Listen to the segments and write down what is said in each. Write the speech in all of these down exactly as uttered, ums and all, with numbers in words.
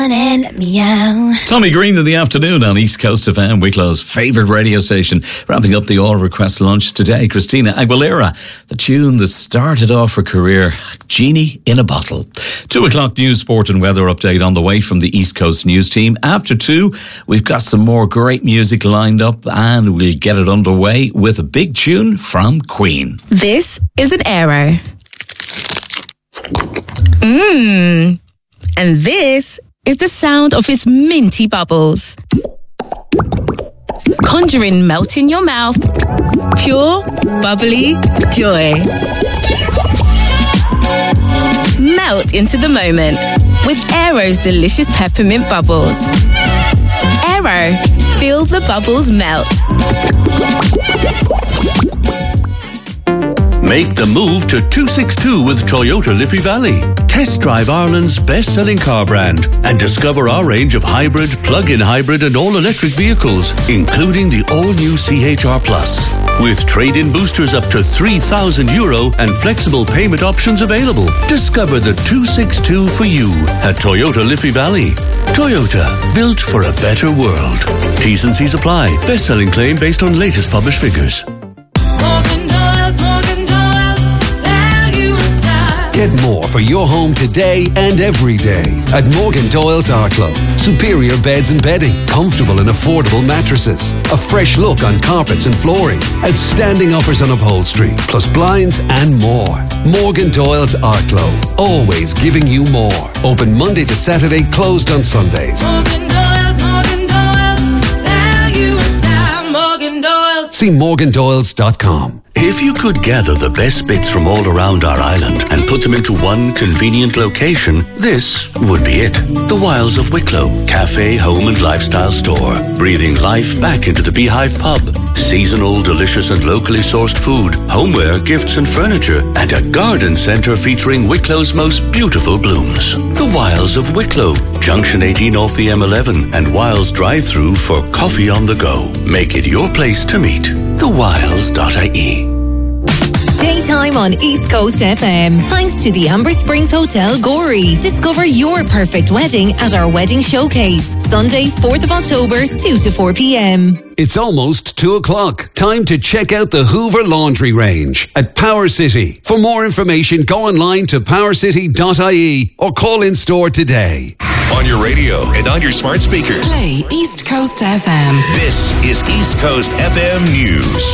And meow. Tommy Green in the afternoon on East Coast F M, Wicklow's favourite radio station. Wrapping up the all request lunch today, Christina Aguilera, the tune that started off her career, Genie in a Bottle. Two o'clock news, sport and weather update on the way from the East Coast news team. After two, we've got some more great music lined up and we'll get it underway with a big tune from Queen. This is an error. Mmm. And this is the sound of his minty bubbles. Conjuring melt in your mouth. Pure, bubbly joy. Melt into the moment with Aero's delicious peppermint bubbles. Aero, feel the bubbles melt. Make the move to two sixty-two with Toyota Liffey Valley. Test drive Ireland's best-selling car brand and discover our range of hybrid, plug-in hybrid and all-electric vehicles, including the all-new C H R Plus. With trade-in boosters up to three thousand euro and flexible payment options available. Discover the two sixty-two for you at Toyota Liffey Valley. Toyota, built for a better world. T's and C's apply. Best-selling claim based on latest published figures. Get more for your home today and every day at Morgan Doyle's Arklow. Superior beds and bedding, comfortable and affordable mattresses, a fresh look on carpets and flooring, outstanding offers on upholstery, plus blinds and more. Morgan Doyle's Arklow, always giving you more. Open Monday to Saturday, closed on Sundays. Morgan Doyle's, Morgan Doyle's, value inside Morgan Doyle's. See morgan doyles dot com. If you could gather the best bits from all around our island and put them into one convenient location, this would be it. The Wilds of Wicklow, cafe, home and lifestyle store. Breathing life back into the Beehive pub. Seasonal, delicious and locally sourced food, homeware, gifts and furniture, and a garden centre featuring Wicklow's most beautiful blooms. The Wilds of Wicklow, Junction eighteen off the M eleven and Wilds drive-through for coffee on the go. Make it your place to meet. the wilds dot I E. Daytime on East Coast F M. Thanks to the Amber Springs Hotel, Gorey. Discover your perfect wedding at our wedding showcase. Sunday, fourth of October, two to four p.m. It's almost two o'clock. Time to check out the Hoover Laundry Range at Power City. For more information, go online to power city dot I E or call in store today. On your radio and on your smart speaker. Play East Coast F M. This is East Coast F M News.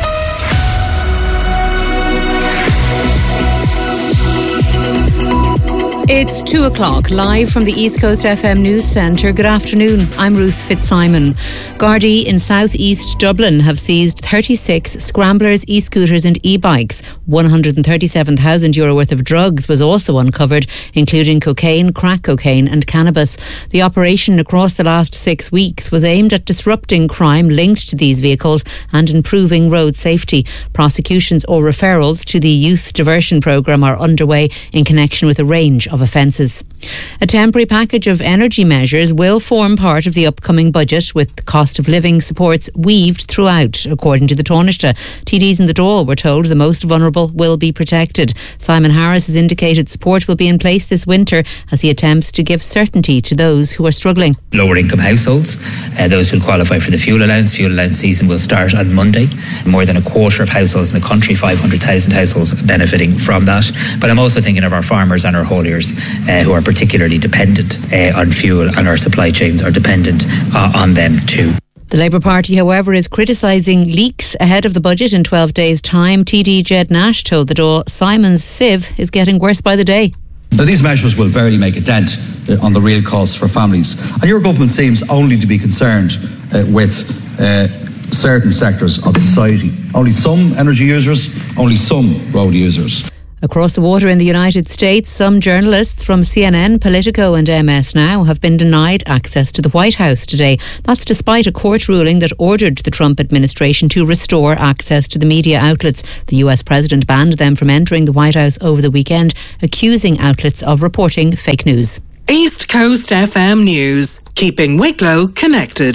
It's two o'clock, live from the East Coast F M News Centre. Good afternoon, I'm Ruth Fitzsimon. Gardaí in South East Dublin have seized thirty-six scramblers, e-scooters and e-bikes. one hundred thirty-seven thousand euro worth of drugs was also uncovered, including cocaine, crack cocaine and cannabis. The operation across the last six weeks was aimed at disrupting crime linked to these vehicles and improving road safety. Prosecutions or referrals to the Youth Diversion Programme are underway in connection with a range of offences. A temporary package of energy measures will form part of the upcoming budget, with the cost of living supports weaved throughout, according to the Taoiseach. T Ds in the Dáil were told the most vulnerable will be protected. Simon Harris has indicated support will be in place this winter as he attempts to give certainty to those who are struggling. Lower income households, uh, those who qualify for the fuel allowance. Fuel allowance season will start on Monday. More than a quarter of households in the country, five hundred thousand households benefiting from that. But I'm also thinking of our farmers and our hauliers uh, who are particularly dependent uh, on fuel, and our supply chains are dependent uh, on them too. The Labour Party, however, is criticising leaks ahead of the budget in twelve days' time. T D Jed Nash told the Dáil Simon's sieve is getting worse by the day. Now, these measures will barely make a dent on the real costs for families. And your government seems only to be concerned uh, with uh, certain sectors of society. Only some energy users, only some road users. Across the water in the United States, some journalists from C N N, Politico and M S Now have been denied access to the White House today. That's despite a court ruling that ordered the Trump administration to restore access to the media outlets. The U S president banned them from entering the White House over the weekend, accusing outlets of reporting fake news. East Coast F M News, keeping Wicklow connected.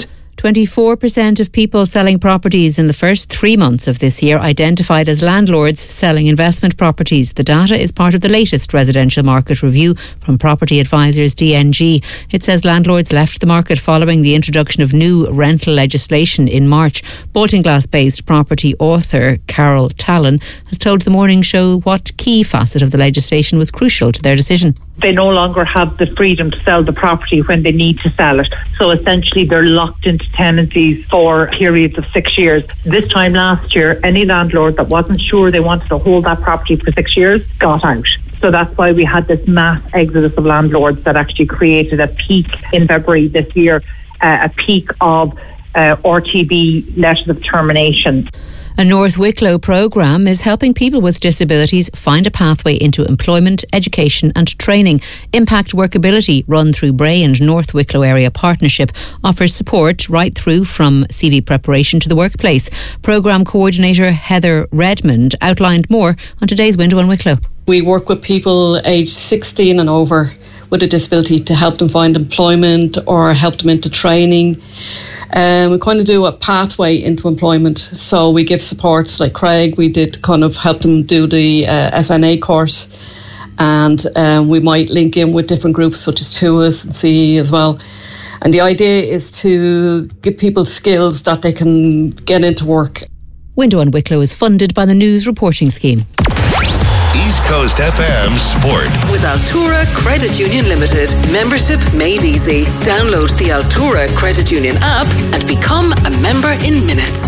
twenty-four percent of people selling properties in the first three months of this year identified as landlords selling investment properties. The data is part of the latest residential market review from property advisors D N G. It says landlords left the market following the introduction of new rental legislation in March. Baltinglass-based property author Carol Tallon has told The Morning Show what key facet of the legislation was crucial to their decision. They no longer have the freedom to sell the property when they need to sell it. So essentially they're locked into tenancies for periods of six years. This time last year, any landlord that wasn't sure they wanted to hold that property for six years got out. So that's why we had this mass exodus of landlords that actually created a peak in February this year, uh, a peak of uh, R T B letters of termination. A North Wicklow programme is helping people with disabilities find a pathway into employment, education and training. Impact Workability, run through Bray and North Wicklow Area Partnership, offers support right through from C V preparation to the workplace. Programme coordinator Heather Redmond outlined more on today's Window on Wicklow. We work with people aged sixteen and over with a disability to help them find employment or help them into training. Um, we kind of do a pathway into employment. So we give supports like Craig. We did kind of help them do the uh, S N A course. And um, we might link in with different groups such as T U S and C E as well. And the idea is to give people skills that they can get into work. Window on Wicklow is funded by the News Reporting Scheme. East Coast F M Sport. With Altura Credit Union Limited. Membership made easy. Download the Altura Credit Union app and become a member in minutes.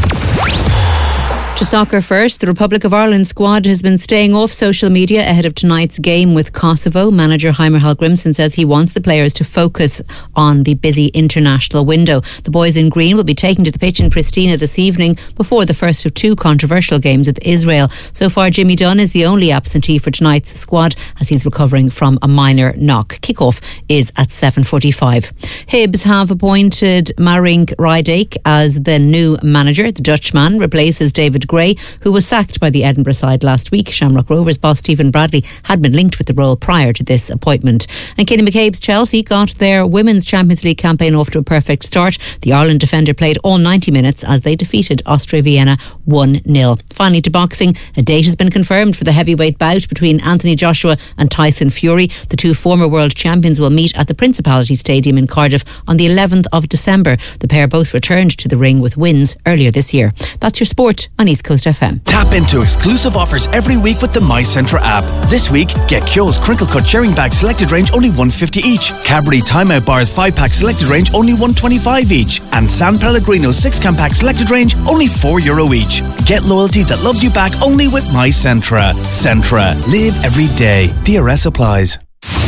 To soccer first, the Republic of Ireland squad has been staying off social media ahead of tonight's game with Kosovo. Manager Heimer Hallgrimsson says he wants the players to focus on the busy international window. The boys in green will be taken to the pitch in Pristina this evening before the first of two controversial games with Israel. So far, Jimmy Dunn is the only absentee for tonight's squad as he's recovering from a minor knock. Kick-off is at seven forty-five. Hibs have appointed Marink Rydijk as the new manager. The Dutchman replaces David Gray, who was sacked by the Edinburgh side last week. Shamrock Rovers boss Stephen Bradley had been linked with the role prior to this appointment. And Kenny McCabe's Chelsea got their Women's Champions League campaign off to a perfect start. The Ireland defender played all ninety minutes as they defeated Austria Vienna one nil. Finally to boxing, a date has been confirmed for the heavyweight bout between Anthony Joshua and Tyson Fury. The two former world champions will meet at the Principality Stadium in Cardiff on the eleventh of December. The pair both returned to the ring with wins earlier this year. That's your sport on East Coast F M. Tap into exclusive offers every week with the My Centra app. This week, get Kyo's Crinkle Cut Sharing Bag selected range only one fifty each. Cadbury Timeout Bars five pack selected range only one twenty-five each. And San Pellegrino six can pack selected range only four euro each. Get loyalty that loves you back only with My Centra. Centra. Live every day. D R S applies.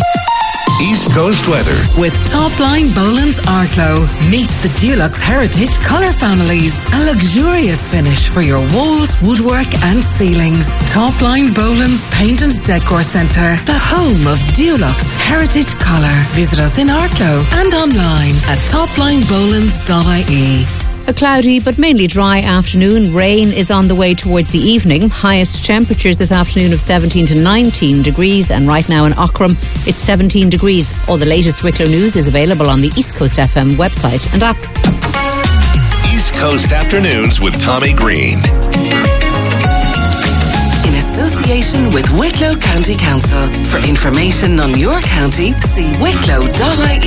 East Coast weather. With Topline Boland's Arklow. Meet the Dulux Heritage colour families. A luxurious finish for your walls, woodwork and ceilings. Topline Boland's Paint and Decor Centre. The home of Dulux Heritage Colour. Visit us in Arklow and online at topline bolands dot I E. A cloudy but mainly dry afternoon. Rain is on the way towards the evening. Highest temperatures this afternoon of seventeen to nineteen degrees, and right now in Aughrim it's seventeen degrees. All the latest Wicklow news is available on the East Coast F M website and app. East Coast Afternoons with Tommy Green. In association with Wicklow County Council. For information on your county, see wicklow dot I E.